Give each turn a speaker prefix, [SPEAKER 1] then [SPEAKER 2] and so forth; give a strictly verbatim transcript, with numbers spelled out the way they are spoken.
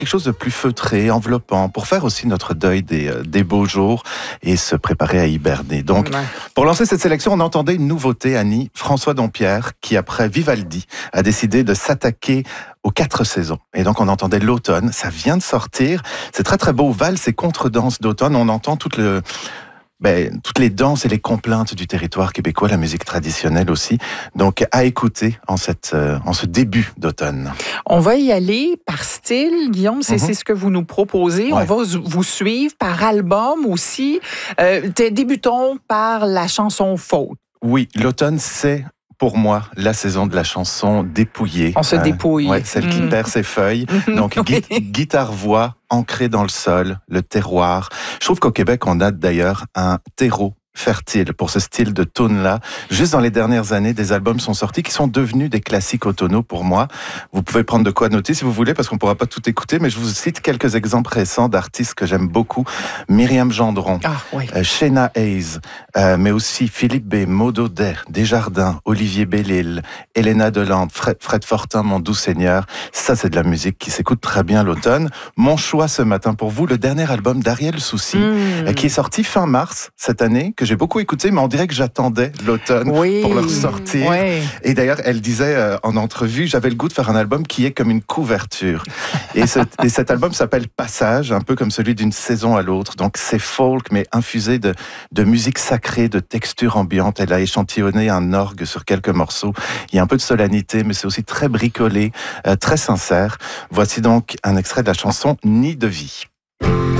[SPEAKER 1] quelque chose de plus feutré, enveloppant, pour faire aussi notre deuil des, euh, des beaux jours et se préparer à hiberner. Donc, ouais. Pour lancer cette sélection, on entendait une nouveauté, Annie, François Dompierre, qui après Vivaldi a décidé de s'attaquer aux quatre saisons. Et donc on entendait l'automne, ça vient de sortir, c'est très très beau, valse et contre-danse d'automne, on entend toute le... Ben, toutes les danses et les complaintes du territoire québécois, la musique traditionnelle aussi. Donc, à écouter en, cette, euh, en ce début d'automne.
[SPEAKER 2] On va y aller par style, Guillaume, c'est, mm-hmm. c'est ce que vous nous proposez. Ouais. On va vous suivre par album aussi. Euh, débutons par la chanson folk.
[SPEAKER 1] Oui, l'automne, c'est... pour moi, la saison de la chanson dépouillée.
[SPEAKER 2] On se dépouille.
[SPEAKER 1] Euh, ouais, celle qui mmh. perd ses feuilles. Donc, oui. gui- guitare-voix ancrée dans le sol, le terroir. Je trouve qu'au Québec, on a d'ailleurs un terreau fertile pour ce style de tone-là. Juste dans les dernières années, des albums sont sortis qui sont devenus des classiques automnaux pour moi. Vous pouvez prendre de quoi noter si vous voulez, parce qu'on ne pourra pas tout écouter, mais je vous cite quelques exemples récents d'artistes que j'aime beaucoup. Myriam Gendron,
[SPEAKER 2] ah, oui.
[SPEAKER 1] euh, Shayna Hayes, euh, mais aussi Philippe B, Maud Audet, Desjardins, Olivier Bellil, Elena Delande, Fred, Fred Fortin, Mon doux Seigneur. Ça, c'est de la musique qui s'écoute très bien l'automne. Mon choix ce matin pour vous, le dernier album d'Ariel Soucy, mmh. euh, qui est sorti fin mars cette année, que j'ai beaucoup écouté, mais on dirait que j'attendais l'automne oui. pour le ressortir. Oui. Et d'ailleurs, elle disait euh, en entrevue, j'avais le goût de faire un album qui est comme une couverture. Et, ce, et cet album s'appelle Passage, un peu comme celui d'une saison à l'autre. Donc c'est folk, mais infusé de, de musique sacrée, de texture ambiante. Elle a échantillonné un orgue sur quelques morceaux. Il y a un peu de solennité, mais c'est aussi très bricolé, euh, très sincère. Voici donc un extrait de la chanson Nid de vie.